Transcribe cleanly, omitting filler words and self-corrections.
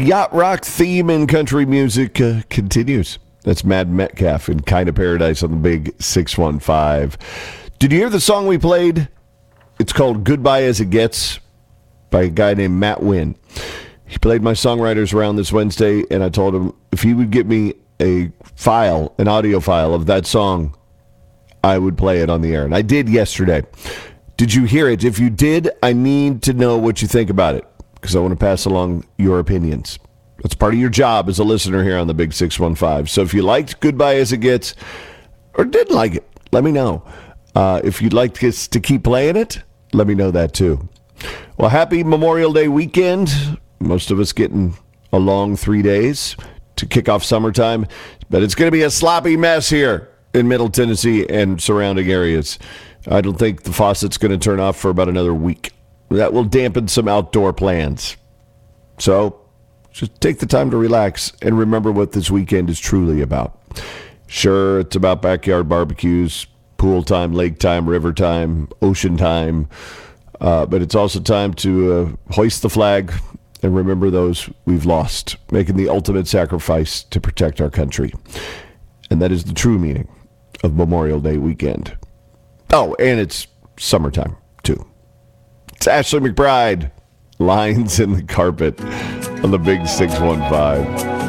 yacht rock theme in country music continues. That's Mad Metcalf in Kind of Paradise on the Big 615. Did you hear the song we played? It's called Goodbye as It Gets by a guy named Matt Wynn. He played my songwriters around this Wednesday, and I told him if he would get me an audio file of that song, I would play it on the air. And I did yesterday. Did you hear it? If you did, I need to know what you think about it, because I want to pass along your opinions. That's part of your job as a listener here on the Big 615. So if you liked Goodbye as It Gets, or didn't like it, let me know. If you'd like us to keep playing it, let me know that too. Well, happy Memorial Day weekend. Most of us getting a long 3 days to kick off summertime. But it's going to be a sloppy mess here in Middle Tennessee and surrounding areas. I don't think the faucet's going to turn off for about another week. That will dampen some outdoor plans. So just take the time to relax and remember what this weekend is truly about. Sure, it's about backyard barbecues, pool time, lake time, river time, ocean time. But it's also time to hoist the flag and remember those we've lost, making the ultimate sacrifice to protect our country. And that is the true meaning of Memorial Day weekend. Oh, and it's summertime, too. It's Ashley McBryde, Lines in the Carpet on the Big 615.